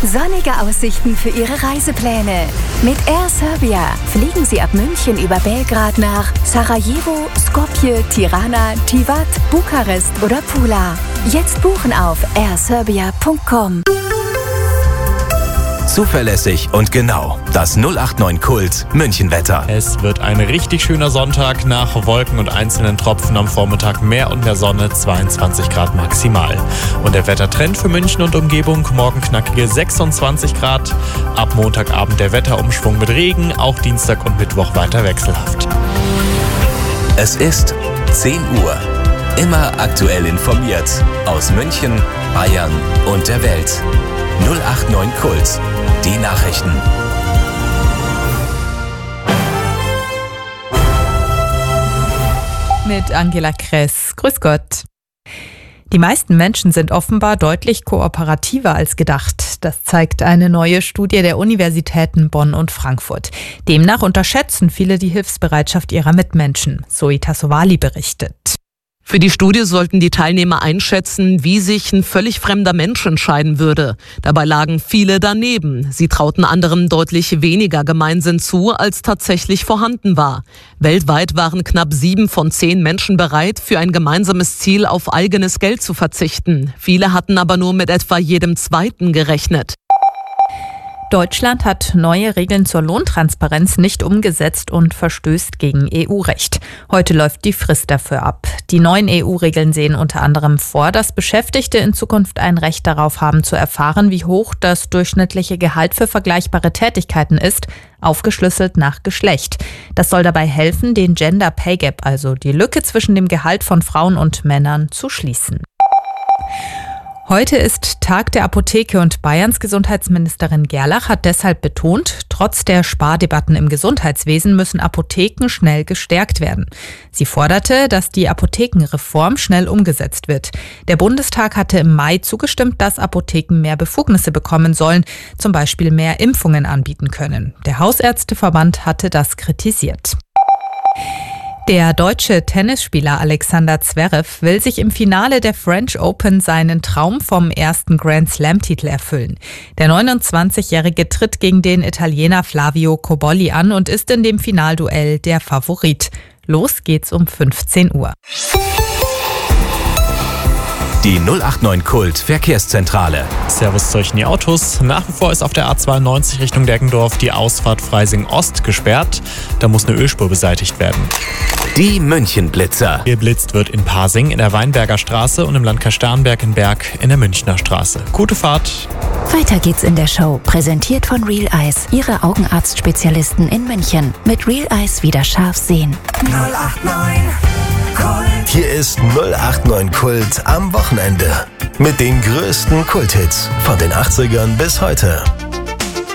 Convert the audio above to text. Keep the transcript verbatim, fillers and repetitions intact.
Sonnige Aussichten für Ihre Reisepläne. Mit Air Serbia fliegen Sie ab München über Belgrad nach Sarajevo, Skopje, Tirana, Tivat, Bukarest oder Pula. Jetzt buchen auf air serbia punkt com. Zuverlässig und genau. Das null acht neun Kult Münchenwetter. Es wird ein richtig schöner Sonntag. Nach Wolken und einzelnen Tropfen am Vormittag mehr und mehr Sonne, zweiundzwanzig Grad maximal. Und der Wettertrend für München und Umgebung, morgen knackige sechsundzwanzig Grad. Ab Montagabend der Wetterumschwung mit Regen, auch Dienstag und Mittwoch weiter wechselhaft. Es ist zehn Uhr. Immer aktuell informiert. Aus München, Bayern und der Welt. null acht neun Kult. Die Nachrichten. Mit Angela Kress. Grüß Gott. Die meisten Menschen sind offenbar deutlich kooperativer als gedacht. Das zeigt eine neue Studie der Universitäten Bonn und Frankfurt. Demnach unterschätzen viele die Hilfsbereitschaft ihrer Mitmenschen. Zoe Tassovali berichtet. Für die Studie sollten die Teilnehmer einschätzen, wie sich ein völlig fremder Mensch entscheiden würde. Dabei lagen viele daneben. Sie trauten anderen deutlich weniger Gemeinsinn zu, als tatsächlich vorhanden war. Weltweit waren knapp sieben von zehn Menschen bereit, für ein gemeinsames Ziel auf eigenes Geld zu verzichten. Viele hatten aber nur mit etwa jedem Zweiten gerechnet. Deutschland hat neue Regeln zur Lohntransparenz nicht umgesetzt und verstößt gegen E U-Recht. Heute läuft die Frist dafür ab. Die neuen E U-Regeln sehen unter anderem vor, dass Beschäftigte in Zukunft ein Recht darauf haben zu erfahren, wie hoch das durchschnittliche Gehalt für vergleichbare Tätigkeiten ist, aufgeschlüsselt nach Geschlecht. Das soll dabei helfen, den Gender Pay Gap, also die Lücke zwischen dem Gehalt von Frauen und Männern, zu schließen. Heute ist Tag der Apotheke und Bayerns Gesundheitsministerin Gerlach hat deshalb betont, trotz der Spardebatten im Gesundheitswesen müssen Apotheken schnell gestärkt werden. Sie forderte, dass die Apothekenreform schnell umgesetzt wird. Der Bundestag hatte im Mai zugestimmt, dass Apotheken mehr Befugnisse bekommen sollen, zum Beispiel mehr Impfungen anbieten können. Der Hausärzteverband hatte das kritisiert. Der deutsche Tennisspieler Alexander Zverev will sich im Finale der French Open seinen Traum vom ersten Grand Slam-Titel erfüllen. Der neunundzwanzigjährige tritt gegen den Italiener Flavio Cobolli an und ist in dem Finalduell der Favorit. Los geht's um fünfzehn Uhr. Die null acht neun Kult Verkehrszentrale. Servus zu euch in die Autos. Nach wie vor ist auf der A zweiundneunzig Richtung Deggendorf die Ausfahrt Freising Ost gesperrt. Da muss eine Ölspur beseitigt werden. Die Münchenblitzer. Geblitzt wird in Pasing, in der Weinberger Straße und im Landkreis Starnberg in Berg in der Münchner Straße. Gute Fahrt. Weiter geht's in der Show. Präsentiert von Real Eyes, Ihre Augenarztspezialisten in München. Mit Real Eyes wieder scharf sehen. null acht neun Kult. Hier ist null acht neun Kult am Wochenende. Mit den größten Kulthits von den achtzigern bis heute.